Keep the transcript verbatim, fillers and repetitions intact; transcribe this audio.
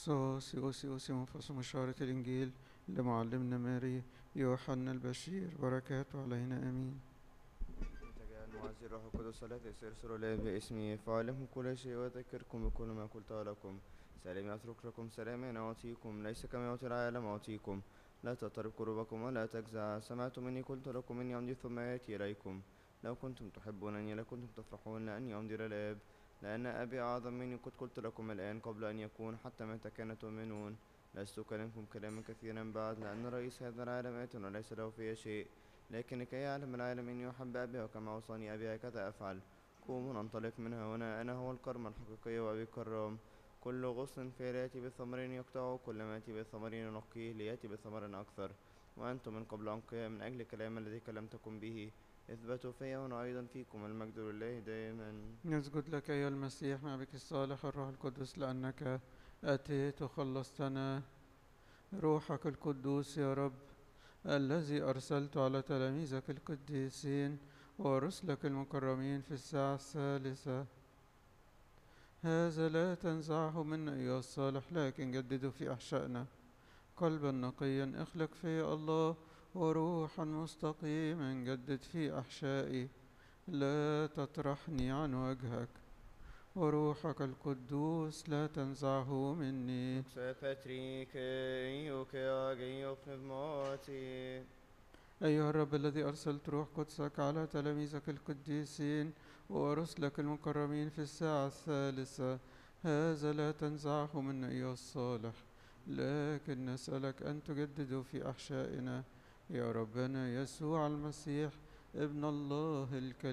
أقصاص يوسي أوسي منفصل مشارة الإنجيل لمعلمنا ماري يوحنا البشير، بركاته علينا آمين. متجاء المعزي الروح القدس الذي سيرسل إليه باسمي فأعلمكم كل شيء وأذكركم بكل ما قلته لكم. سلامي أترك لكم، سلامي أعطيكم، ليس كما يعطي العالم أعطيكم. لا تضطرب قلوبكم ولا تجزع. سمعتم إني قلت لكم إني أمضي ثم آتي إليكم. لو كنتم تحبونني لكنتم تفرحون لأني أمضي إلى الآب، لأن أبي أعظم مني. قد قلت لكم الآن قبل أن يكون، حتى متى كان تؤمنون. لست أكلمكم كلاما كثيرا بعد، لأن رئيس هذا العالم آت وليس له في شيء. لكن لكي يعلم العالم إني أحب أبي، وكما أوصاني أبي هكذا أفعل. قوموا ننطلق من هنا. أنا هو الكرمة الحقيقية وأبي الكرام. كل غصن في يأتي بثمر يقطعه، كل ما يأتي بثمر ينقيه ليأتي بثمر أكثر. وأنتم من قبل أنقياء من أجل الكلام الذي كلمتكم به. اثبتوا في وأنا أيضا فيكم. المجد لله دائما. نسجد لك أيها المسيح مع بك الصالح الروح القدس، لأنك أتيت وخلصتنا. روحك القدوس يا رب، الذي أرسلت على تلاميذك القديسين ورسلك المكرمين في الساعة الثالثة، هذا لا تنزعه منا أيها الصالح، لكن جدده في أحشائنا. قلبا نقيا اخلق في الله، وروحا مستقيما جدد في أحشائي. لا تطرحني عن وجهك، وروحك القدوس لا تنزعه مني. Patrick, يوكي أجيوب نبماتي. أيها الرب الذي أرسلت روح قدسك على تلاميذك القديسين ورسلك المكرمين في الساعة الثالثة، هذا لا تنزعه منا أيها الصالح، لكن نسألك أن تجدده في أحشائنا، يا ربنا يسوع المسيح ابن الله الكريم.